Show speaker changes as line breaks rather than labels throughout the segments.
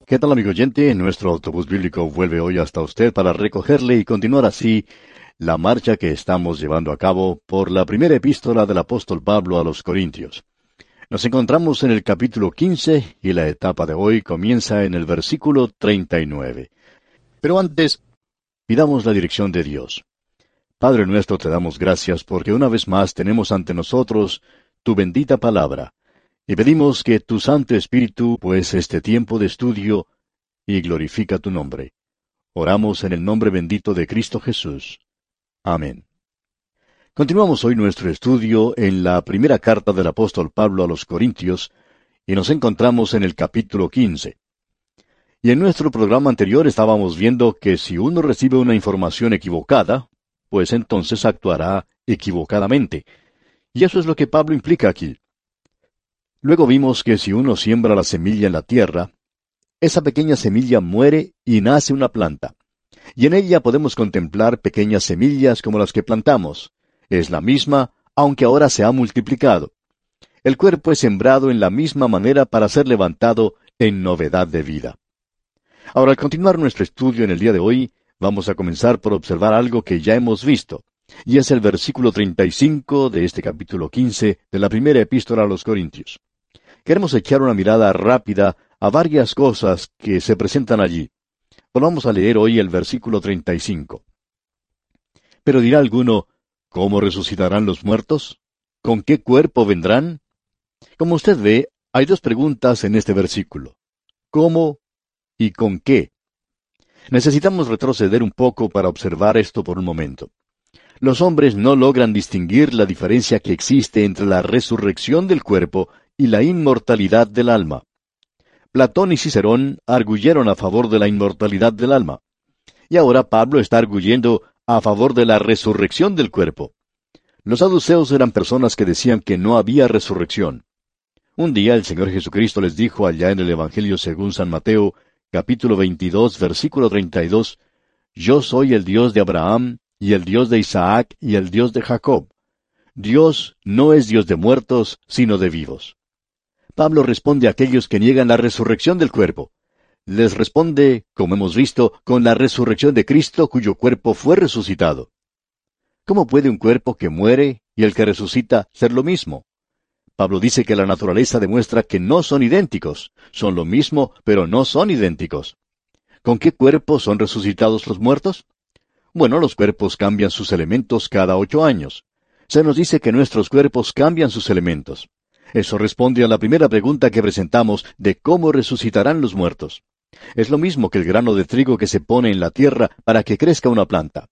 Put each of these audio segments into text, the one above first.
¿Qué tal, amigo oyente? Nuestro autobús bíblico vuelve hoy hasta usted para recogerle y continuar así la marcha que estamos llevando a cabo por la primera epístola del apóstol Pablo a los Corintios. Nos encontramos en el capítulo 15 y la etapa de hoy comienza en el versículo 39. Pero antes, pidamos la dirección de Dios. Padre nuestro, te damos gracias porque una vez más tenemos ante nosotros tu bendita palabra. Y pedimos que tu Santo Espíritu pues este tiempo de estudio y glorifica tu nombre. Oramos en el nombre bendito de Cristo Jesús. Amén. Continuamos hoy nuestro estudio en la primera carta del apóstol Pablo a los Corintios y nos encontramos en el capítulo 15. Y en nuestro programa anterior estábamos viendo que si uno recibe una información equivocada, pues entonces actuará equivocadamente. Y eso es lo que Pablo implica aquí. Luego vimos que si uno siembra la semilla en la tierra, esa pequeña semilla muere y nace una planta. Y en ella podemos contemplar pequeñas semillas como las que plantamos. Es la misma, aunque ahora se ha multiplicado. El cuerpo es sembrado en la misma manera para ser levantado en novedad de vida. Ahora, al continuar nuestro estudio en el día de hoy, vamos a comenzar por observar algo que ya hemos visto, y es el versículo 35 de este capítulo 15 de la primera epístola a los Corintios. Queremos echar una mirada rápida a varias cosas que se presentan allí. Vamos a leer hoy el versículo 35. Pero dirá alguno, ¿cómo resucitarán los muertos? ¿Con qué cuerpo vendrán? Como usted ve, hay dos preguntas en este versículo. ¿Cómo y con qué? Necesitamos retroceder un poco para observar esto por un momento. Los hombres no logran distinguir la diferencia que existe entre la resurrección del cuerpo y la inmortalidad del alma. Platón y Cicerón arguyeron a favor de la inmortalidad del alma. Y ahora Pablo está arguyendo a favor de la resurrección del cuerpo. Los saduceos eran personas que decían que no había resurrección. Un día el Señor Jesucristo les dijo allá en el Evangelio según San Mateo, capítulo 22, versículo 32, «Yo soy el Dios de Abraham, y el Dios de Isaac, y el Dios de Jacob». Dios no es Dios de muertos, sino de vivos. Pablo responde a aquellos que niegan la resurrección del cuerpo. Les responde, como hemos visto, con la resurrección de Cristo, cuyo cuerpo fue resucitado. ¿Cómo puede un cuerpo que muere y el que resucita ser lo mismo? Pablo dice que la naturaleza demuestra que no son idénticos. Son lo mismo, pero no son idénticos. ¿Con qué cuerpo son resucitados los muertos? Bueno, los cuerpos cambian sus elementos cada 8 años. Se nos dice que nuestros cuerpos cambian sus elementos. Eso responde a la primera pregunta que presentamos de cómo resucitarán los muertos. Es lo mismo que el grano de trigo que se pone en la tierra para que crezca una planta.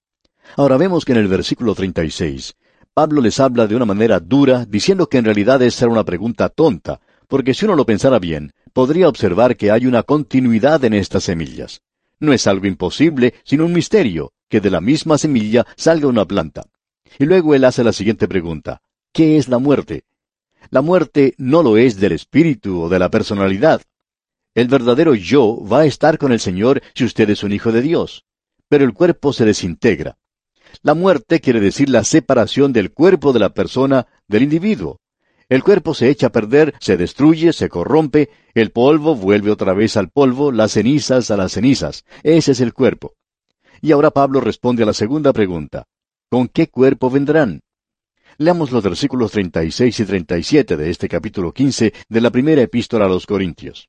Ahora vemos que en el versículo 36, Pablo les habla de una manera dura, diciendo que en realidad esa era una pregunta tonta, porque si uno lo pensara bien, podría observar que hay una continuidad en estas semillas. No es algo imposible, sino un misterio, que de la misma semilla salga una planta. Y luego él hace la siguiente pregunta, ¿qué es la muerte? La muerte no lo es del espíritu o de la personalidad. El verdadero yo va a estar con el Señor si usted es un hijo de Dios. Pero el cuerpo se desintegra. La muerte quiere decir la separación del cuerpo de la persona del individuo. El cuerpo se echa a perder, se destruye, se corrompe, el polvo vuelve otra vez al polvo, las cenizas a las cenizas. Ese es el cuerpo. Y ahora Pablo responde a la segunda pregunta. ¿Con qué cuerpo vendrán? Leamos los versículos 36 y 37 de este capítulo 15 de la primera epístola a los Corintios.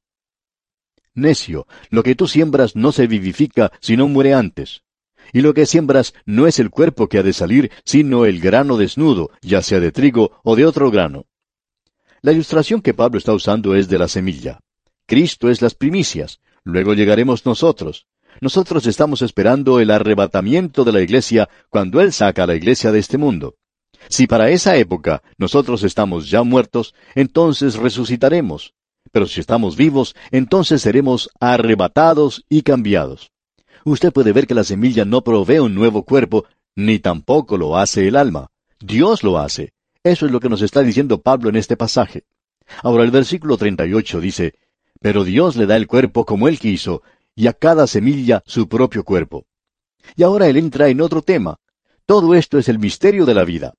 Necio, lo que tú siembras no se vivifica, sino muere antes. Y lo que siembras no es el cuerpo que ha de salir, sino el grano desnudo, ya sea de trigo o de otro grano. La ilustración que Pablo está usando es de la semilla. Cristo es las primicias, luego llegaremos nosotros. Nosotros estamos esperando el arrebatamiento de la iglesia cuando Él saca a la iglesia de este mundo. Si para esa época nosotros estamos ya muertos, entonces resucitaremos. Pero si estamos vivos, entonces seremos arrebatados y cambiados. Usted puede ver que la semilla no provee un nuevo cuerpo, ni tampoco lo hace el alma. Dios lo hace. Eso es lo que nos está diciendo Pablo en este pasaje. Ahora el versículo 38 dice, «Pero Dios le da el cuerpo como Él quiso, y a cada semilla su propio cuerpo». Y ahora Él entra en otro tema. Todo esto es el misterio de la vida.